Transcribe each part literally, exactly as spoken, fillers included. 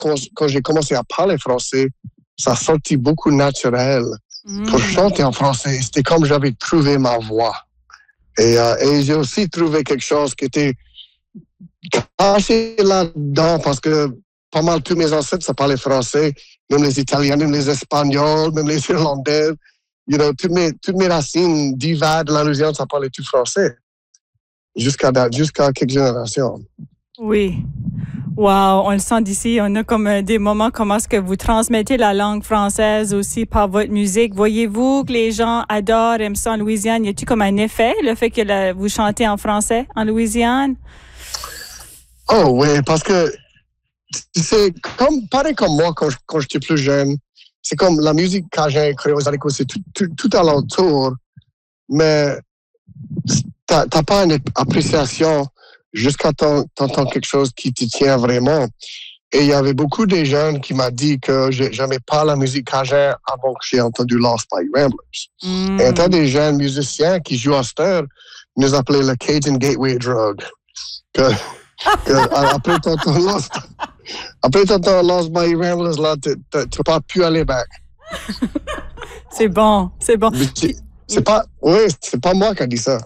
quand, quand j'ai commencé à parler français, ça sortit beaucoup naturel mmh. pour chanter en français. C'était comme j'avais trouvé ma voix. Et, euh, et j'ai aussi trouvé quelque chose qui était caché là-dedans parce que pas mal tous mes ancêtres, ça parlait français, même les Italiens, même les Espagnols, même les Irlandais. You know, toutes mes, toutes mes racines d'hiver de la Louisiane, ça parlait tout français. Jusqu'à, jusqu'à quelques générations. Oui. Wow, on le sent d'ici. On a comme des moments, comment est-ce que vous transmettez la langue française aussi par votre musique. Voyez-vous que les gens adorent, aiment ça en Louisiane? Y a-t-il comme un effet, le fait que la, vous chantez en français en Louisiane? Oh oui, parce que c'est comme, pareil comme moi quand, quand j'étais plus jeune. C'est comme la musique cajun, créole, c'est tout, tout, tout alentour. Mais t'as, t'as pas une appréciation jusqu'à t'entends quelque chose qui te tient vraiment. Et il y avait beaucoup de jeunes qui m'ont dit que j'aimais pas la musique cajun avant que j'ai entendu Lost by Ramblers. Mm. Et t'as des jeunes musiciens qui jouent à cette heure, nous appelaient le Cajun Gateway Drug. Que, que après t'entends Lost, après t'entends Lost by Ramblers, là, tu ne peux pas plus aller back. C'est bon, c'est bon. C'est, c'est pas, oui, c'est pas moi qui a dit ça.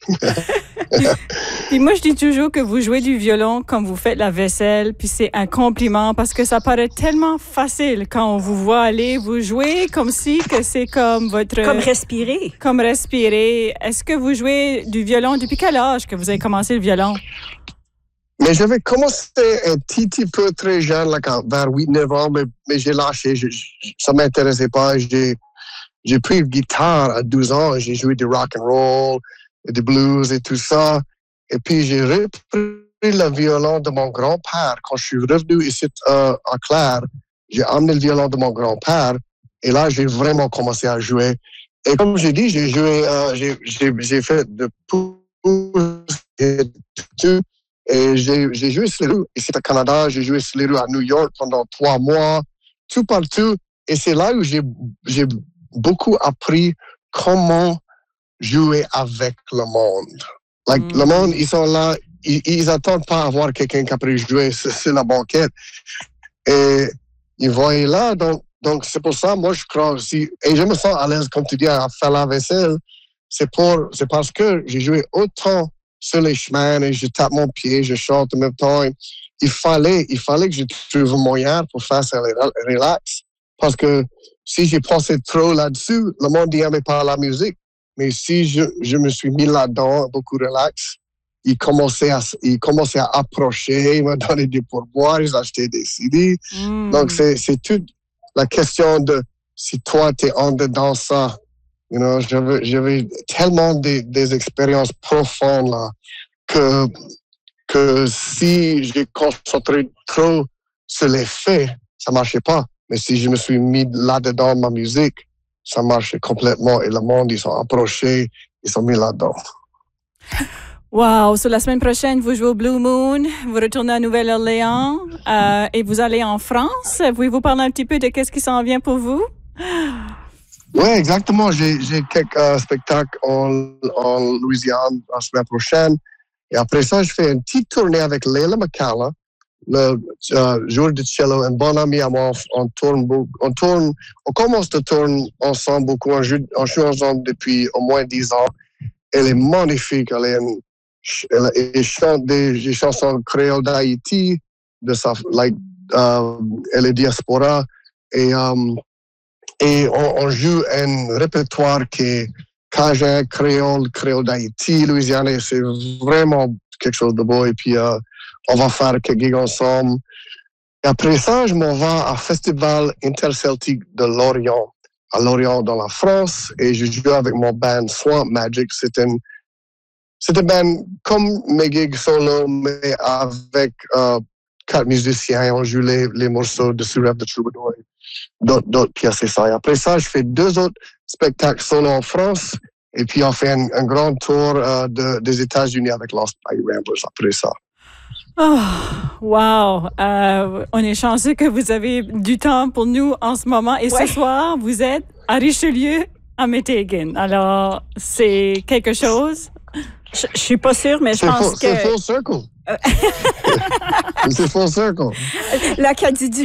Puis moi, je dis toujours que vous jouez du violon comme vous faites la vaisselle, puis c'est un compliment parce que ça paraît tellement facile quand on vous voit aller. Vous jouez comme si que c'est comme votre... Comme respirer. Comme respirer. Est-ce que vous jouez du violon depuis quel âge que vous avez commencé le violon? Mais j'avais commencé un petit, petit peu très jeune, là, vers huit neuf ans, mais, mais j'ai lâché. Je, je, ça ne m'intéressait pas. J'ai, j'ai pris une guitare à douze ans. J'ai joué du rock and roll, du blues et tout ça. Et puis, j'ai repris le violon de mon grand-père. Quand je suis revenu ici euh, à Clare, j'ai amené le violon de mon grand-père. Et là, j'ai vraiment commencé à jouer. Et comme j'ai dit, j'ai joué, euh, j'ai, j'ai, j'ai fait de pouces et tout. Et j'ai, j'ai joué sur les rues ici au Canada. J'ai joué sur les rues à New York pendant trois mois, tout partout. Et c'est là où j'ai, j'ai beaucoup appris comment jouer avec le monde. Like, mm. Le monde, ils sont là, ils, ils attendent pas à voir quelqu'un qui a pu jouer sur, sur la banquette. Et ils vont là, donc, donc c'est pour ça, moi, je crois aussi, et je me sens à l'aise, comme tu dis, à faire la vaisselle, c'est, pour, c'est parce que j'ai joué autant sur les chemins et je tape mon pied, je chante en même temps. Il fallait, il fallait que je trouve un moyen pour faire ça relax. Parce que si j'ai pensé trop là-dessus, le monde n'aimait pas la musique. Mais si je, je me suis mis là-dedans, beaucoup relax, il commençait à, il commençait à approcher, il m'a donné des pourboires, j'ai acheté des C D. Mm. Donc, c'est, c'est toute la question de si toi, tu es en dedans ça. You know, j'avais, j'avais tellement des, des expériences profondes là, que, que si j'ai concentré trop sur les faits, ça ne marchait pas. Mais si je me suis mis là-dedans ma musique, ça marchait complètement. Et le monde, ils sont approchés, ils sont mis là-dedans. Wow! Sur la semaine prochaine, vous jouez au Blue Moon, vous retournez à Nouvelle-Orléans euh, et vous allez en France. Pouvez-vous parler un petit peu de qu'est-ce qui s'en vient pour vous? Oui, exactement. J'ai, j'ai quelques euh, spectacles en, en Louisiane la semaine prochaine. Et après ça, je fais une petite tournée avec Leila McCalla, le euh, joueur de cello, un bon ami à moi. On tourne, on tourne, on commence à tourner ensemble beaucoup. On joue, on joue ensemble depuis au moins dix ans. Elle est magnifique. Elle, est une, elle, elle chante des, des chansons créoles d'Haïti, de sa, like, uh, elle est diaspora. Et, um, Et on, on joue un répertoire qui est cajun, créole, créole d'Haïti, Louisiane. C'est vraiment quelque chose de beau. Et puis, euh, on va faire quelques gigs ensemble. Et après ça, je m'en vais à Festival Interceltique de Lorient, à Lorient dans la France. Et je joue avec mon band Swamp Magic. C'est un, c'est un band comme mes gigs solo, mais avec euh, quatre musiciens. On joue les, les morceaux de Sous Rêve de Troubadour. D'autres, d'autres pièces et ça. Et après ça, je fais deux autres spectacles solo en France et puis on fait un, un grand tour euh, de, des États-Unis avec Lost by Ramblers après ça. Oh, wow! Euh, on est chanceux que vous avez du temps pour nous en ce moment. Et ouais. Ce soir, vous êtes à Richelieu, à Métégan. Alors, c'est quelque chose? Je, je suis pas sûre, mais je c'est pense full, que... C'est full circle. C'est full circle. L'Acadie du